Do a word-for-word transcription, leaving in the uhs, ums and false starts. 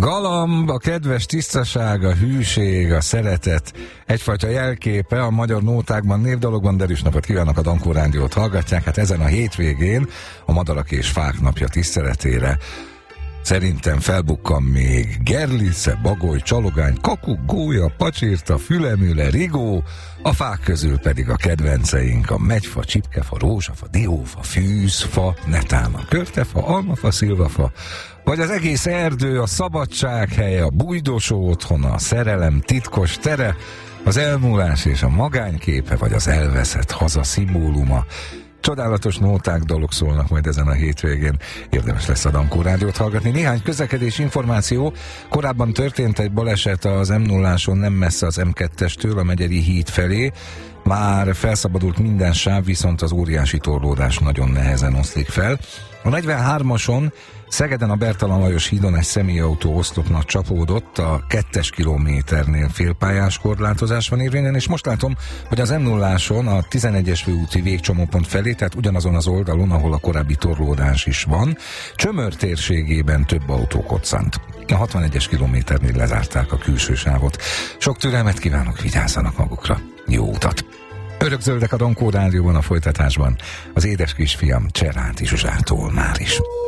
Galamb, a kedves tisztaság, a hűség, a szeretet egyfajta jelképe a magyar nótákban, névdalokban. Derűs napot kívánok, a Dankó Rádiót hallgatják. Hát ezen a hétvégén a Madarak és Fák napja tiszteletére szerintem felbukkan még gerlice, bagoly, csalogány, kakuk, gólya, pacsirta, fülemüle, rigó, a fák közül pedig a kedvenceink, a megyfa, csipkefa, rózsafa, diófa, fűzfa, netán a körtefa, almafa, szilvafa, vagy az egész erdő, a szabadság helye, a bújdosó otthona, a szerelem titkos tere, az elmúlás és a magányképe, vagy az elveszett haza szimbóluma. Csodálatos nóták, dalok szólnak majd ezen a hétvégén. Érdemes lesz a Dankó Rádiót hallgatni. Néhány közlekedés információ. Korábban történt egy baleset az em nulláson nem messze az em kettestől a Megyeri híd felé. Már felszabadult minden sáv, viszont az óriási torlódás nagyon nehezen oszlik fel. A negyvenhármason Szegeden a Bertalan Lajos hídon egy személyautó oszlopnak csapódott, a kettes kilométernél félpályás korlátozás van érvényen, és most látom, hogy az em nulláson a tizenegyes főúti végcsomópont felé, tehát ugyanazon az oldalon, ahol a korábbi torlódás is van, Csömör térségében több autó koccant. A hatvanegyes kilométernél lezárták a külső sávot. Sok türelmet kívánok, vigyázzanak magukra. Jó utat! Örökzöldek a Dankó Rádióban, a folytatásban az édes kisfiam Cseráti Zsuzsától már is.